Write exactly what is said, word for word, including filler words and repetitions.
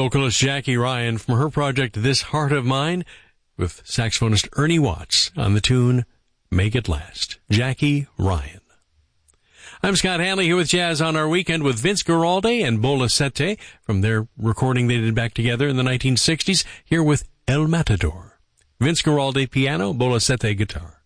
vocalist Jackie Ryan from her project This Heart of Mine, with saxophonist Ernie Watts on the tune Make It Last. Jackie Ryan. I'm Scott Hanley here with Jazz on Our Weekend with Vince Guaraldi and Bola Sette from their recording they did back together in the nineteen sixties, here with El Matador. Vince Guaraldi piano, Bola Sette guitar.